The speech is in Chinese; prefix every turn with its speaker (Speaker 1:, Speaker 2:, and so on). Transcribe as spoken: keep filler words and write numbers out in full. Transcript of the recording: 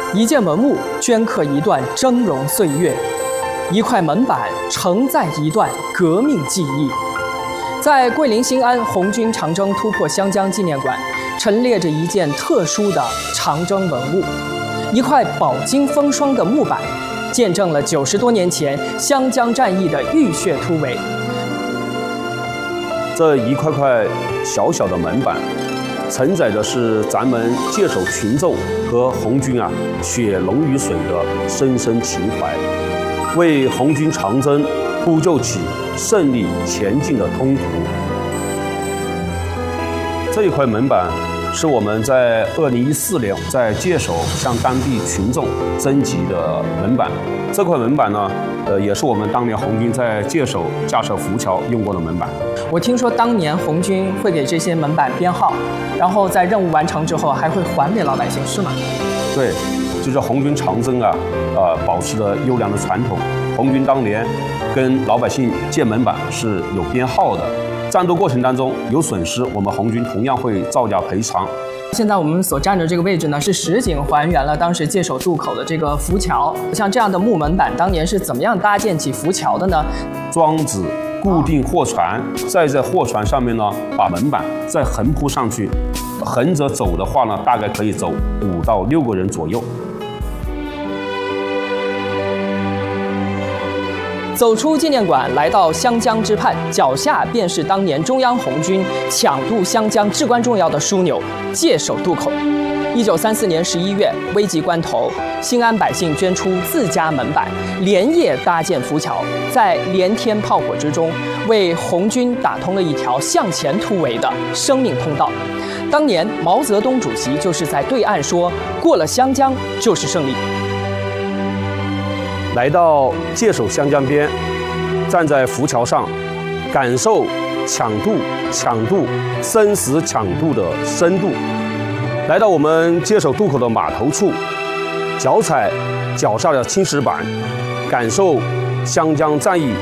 Speaker 1: 一件文物镌刻一段峥嵘岁月，一块门板承载一段革命记忆。在桂林新安红军长征突破湘江纪念馆，陈列着一件特殊的长征文物，一块饱经风霜的木板，见证了九十多年前湘江战役的浴血突围。
Speaker 2: 这一块块小小的门板，承载的是咱们界首群众和红军啊血浓于水的深深情怀，为红军长征铺就起胜利前进的通途。这一块门板是我们在二零一四年在界首向当地群众征集的门板。这块门板呢，呃，也是我们当年红军在界首架设浮桥用过的门板。
Speaker 1: 我听说当年红军会给这些门板编号，然后在任务完成之后还会还给老百姓，是吗？
Speaker 2: 对，就是红军长征啊，呃，保持着优良的传统。红军当年跟老百姓借门板是有编号的。战斗过程当中有损失，我们红军同样会照价赔偿。
Speaker 1: 现在我们所站的这个位置呢，是实景还原了当时界首渡口的这个浮桥。像这样的木门板，当年是怎么样搭建起浮桥的呢？
Speaker 2: 桩子固定货船，再在货船上面呢，把门板再横铺上去。横着走的话呢，大概可以走五到六个人左右。
Speaker 1: 走出纪念馆，来到湘江之畔，脚下便是当年中央红军抢渡湘江至关重要的枢纽——界首渡口。一九三四年十一月，危急关头，新安百姓捐出自家门板，连夜搭建浮桥，在连天炮火之中，为红军打通了一条向前突围的生命通道。当年毛泽东主席就是在对岸说：“过了湘江就是胜利。”
Speaker 2: 来到界首湘江边，站在浮桥上，感受抢渡、抢渡、生死抢渡的深度。来到我们界首渡口的码头处，脚踩脚下的青石板，感受湘江战役